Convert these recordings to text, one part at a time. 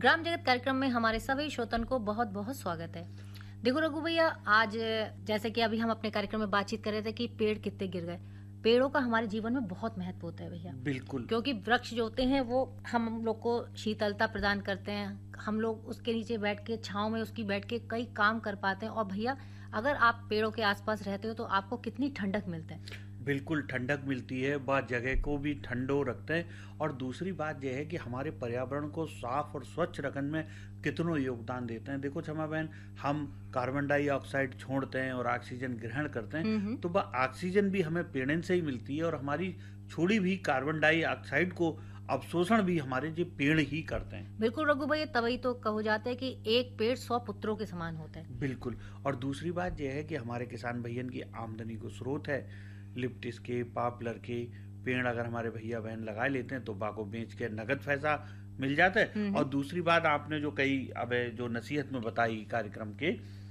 ग्राम जगत कार्यक्रम में हमारे सभी श्रोतन को बहुत बहुत स्वागत है। देखो रघु भैया, आज जैसे कि अभी हम अपने कार्यक्रम में बातचीत कर रहे थे कि पेड़ कितने गिर गए। पेड़ों का हमारे जीवन में बहुत महत्व होता है भैया। बिल्कुल, क्योंकि वृक्ष जो होते हैं वो हम लोग को शीतलता प्रदान करते हैं। हम लोग उसके नीचे बैठ के, छांव में उसकी बैठ के कई काम कर पाते हैं। और भैया, अगर आप पेड़ों के आसपास रहते हो तो आपको कितनी ठंडक मिलता है। बिल्कुल ठंडक मिलती है, वह जगह को भी ठंडो रखते हैं। और दूसरी बात यह है कि हमारे पर्यावरण को साफ और स्वच्छ रखने में कितनों योगदान देते हैं। देखो क्षमा बहन, हम कार्बन डाइऑक्साइड छोड़ते हैं और ऑक्सीजन ग्रहण करते हैं, तो वह ऑक्सीजन भी हमें पेड़ों से ही मिलती है। और हमारी छोड़ी भी कार्बन डाइऑक्साइड को अवशोषण भी हमारे जो पेड़ ही करते हैं। बिल्कुल रघु भैया, तभी तो कहो जाते हैं कि एक पेड़ 100 पुत्रों के समान होता है। बिल्कुल। और दूसरी बात यह है कि हमारे किसान भैयन की आमदनी को स्रोत है। लिप्टिस के, पॉपुलर के पेड़ अगर हमारे भैया बहन लगा लेते हैं तो बाको बेच के नगद पैसा मिल जाता है। और दूसरी बात आपने जो कही, अब जो नसीहत में बताई कार्यक्रम के,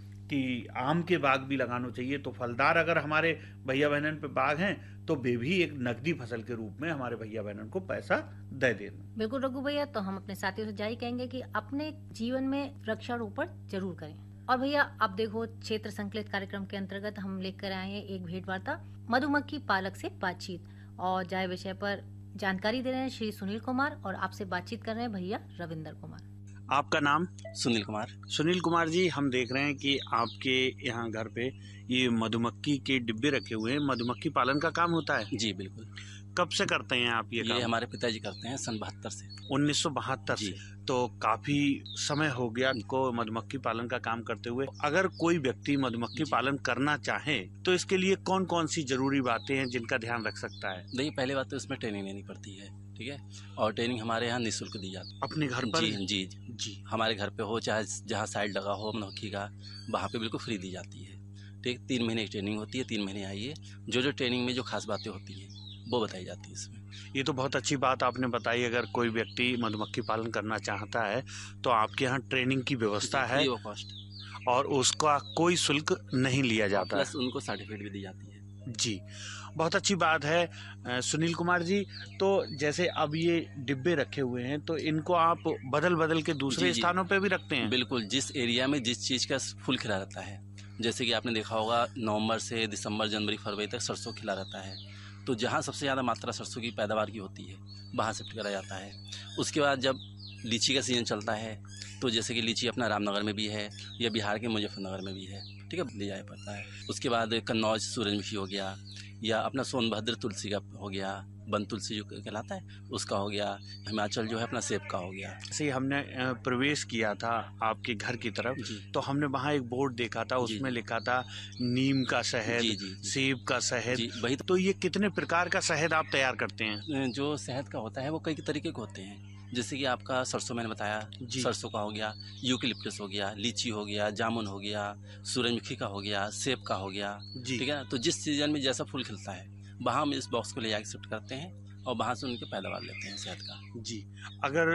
कि आम के बाग भी लगाना चाहिए, तो फलदार अगर हमारे भैया बहनन पे बाग हैं तो वे भी एक नकदी फसल के रूप में हमारे भैया बहनन को पैसा दे देना। बिल्कुल रघु भैया, तो हम अपने साथियों से जारी कहेंगे कि अपने जीवन में वृक्षारोपण जरूर करें। और भैया, अब देखो, क्षेत्र संकलित कार्यक्रम के अंतर्गत हम लेकर आए हैं एक भेंट वार्ता, मधुमक्खी पालक से बातचीत। और जाए विषय पर जानकारी दे रहे हैं श्री सुनील कुमार, और आपसे बातचीत कर रहे हैं भैया रविंदर कुमार। आपका नाम? सुनील कुमार। सुनील कुमार जी, हम देख रहे हैं कि आपके यहाँ घर पे ये मधुमक्खी के डिब्बे रखे हुए हैं। मधुमक्खी पालन का काम होता है? जी बिल्कुल। कब से करते हैं आप ये काम? हमारे पिताजी करते हैं सन 72 से। 1972 से, तो काफी समय हो गया को मधुमक्खी पालन का काम करते हुए। अगर कोई व्यक्ति मधुमक्खी पालन करना चाहे तो इसके लिए कौन कौन सी जरूरी बातें हैं जिनका ध्यान रख सकता है? देखिए, पहली बात तो इसमें ट्रेनिंग लेनी पड़ती है, ठीक है। और ट्रेनिंग हमारे यहाँ निःशुल्क दी जाती है। अपने घर पर? जी, हमारे घर पे हो चाहे जहाँ साइड लगा हो मधुमक्खी का, वहाँ पे बिल्कुल फ्री दी जाती है, ठीक। 3 महीने की ट्रेनिंग होती है, 3 महीने आइए। जो ट्रेनिंग में जो खास बातें होती हैं वो बताई जाती है इसमें। ये तो बहुत अच्छी बात आपने बताई। अगर कोई व्यक्ति मधुमक्खी पालन करना चाहता है तो आपके यहाँ ट्रेनिंग की व्यवस्था है, फ्री ऑफ कॉस्ट, और उसका कोई शुल्क नहीं लिया जाता, प्लस उनको सर्टिफिकेट भी दी जाती है। जी, बहुत अच्छी बात है। सुनील कुमार जी, तो जैसे अब ये डिब्बे रखे हुए हैं तो इनको आप बदल बदल के दूसरे स्थानों पे भी रखते हैं? बिल्कुल, जिस एरिया में जिस चीज़ का फूल खिला रहता है। जैसे कि आपने देखा होगा नवंबर से दिसंबर, जनवरी, फरवरी तक सरसों खिला रहता है, तो जहाँ सबसे ज़्यादा मात्रा सरसों की पैदावार की होती है वहाँ शिफ्ट करा जाता है। उसके बाद जब लीची का सीज़न चलता है, तो जैसे कि लीची अपना रामनगर में भी है या बिहार के मुजफ्फरनगर में भी है, ठीक है, ले जाया पड़ता है। उसके बाद कन्नौज सूरजमुखी हो गया, या अपना सोनभद्र तुलसी का हो गया, वन तुलसी जो कहलाता है उसका हो गया, हिमाचल जो है अपना सेब का हो गया। ऐसे हमने प्रवेश किया था आपके घर की तरफ, तो हमने वहाँ एक बोर्ड देखा था, उसमें लिखा था नीम का शहद, सेब का शहद। वही तो ये कितने प्रकार का शहद आप तैयार करते हैं? जो शहद का होता है वो कई तरीके के होते हैं। जैसे कि आपका सरसों मैंने बताया, सरसों का हो गया, यूकेलिप्टस हो गया, लीची हो गया, जामुन हो गया, सूरजमुखी का हो गया, सेब का हो गया, ठीक है ना। तो जिस सीजन में जैसा फूल खिलता है वहाँ हम इस बॉक्स को ले जाकर शिफ्ट करते हैं और वहाँ से उनके पैदावार लेते हैं शहद का। जी, अगर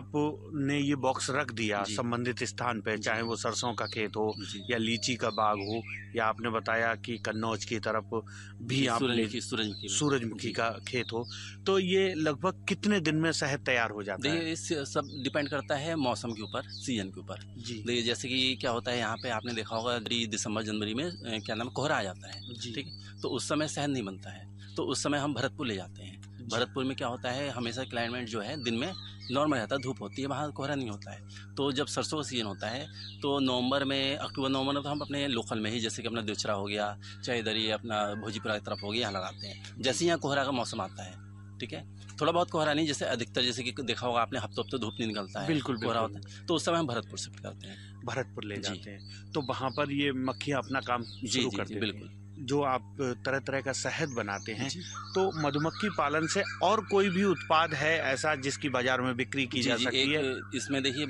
आपने ये बॉक्स रख दिया संबंधित स्थान पे, चाहे वो सरसों का खेत हो या लीची का बाग हो, या आपने बताया कि कन्नौज की तरफ भी आपने सूरजमुखी का खेत हो, तो ये लगभग कितने दिन में शहद तैयार हो जाता है? इस सब डिपेंड करता है मौसम के ऊपर, सीजन के ऊपर। देखिए, जैसे कि क्या होता है यहाँ पे आपने देखा होगा दिसंबर जनवरी में क्या नाम कोहरा आ जाता है, ठीक है, तो उस समय शहद नहीं बनता है, तो उस समय हम भरतपुर ले जाते हैं। भरतपुर में क्या होता है, हमेशा क्लाइमेट जो है दिन में नॉर्मल रहता है, धूप होती है, वहाँ कोहरा नहीं होता है। तो जब सरसों का सीजन होता है तो नवंबर में, अक्टूबर नवंबर में, तो हम अपने लोकल में ही, जैसे कि अपना देवचरा हो गया, चाहे इधर ये अपना भोजीपुरा की तरफ हो गया, यहाँ लगाते हैं। जैसे यहाँ कोहरा का मौसम आता है, ठीक है, थोड़ा बहुत कोहरा नहीं, जैसे अधिकतर जैसे कि देखा होगा आपने हफ्ते हफ्ते धूप नहीं निकलता है, बिल्कुल कोहरा होता है, तो उस समय हम भरतपुर शिफ्ट करते हैं, भरतपुर ले जाते हैं। तो वहाँ पर ये मक्खियाँ अपना काम शुरू करती हैं। बिल्कुल। जो आप तरह तरह का शहद बनाते हैं, तो मधुमक्खी पालन से और कोई भी उत्पाद है ऐसा जिसकी बाजार में बिक्री की जा सकती है? इसमें देखिए